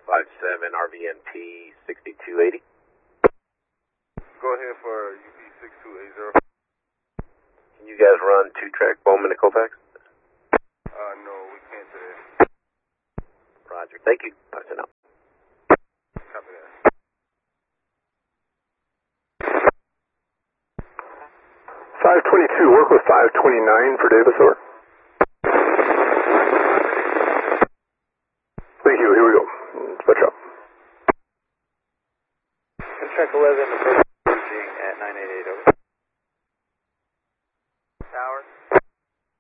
57 RVNT 6280. Go ahead for UP 6280. Can you guys run 2-track Bowman to Colfax? No, we can't today. Roger. Thank you. Pass it out. Copy that. 522, work with 529 for Davis, over. Thank you, here we go. Switch up. Track 11, approaching at 988, over.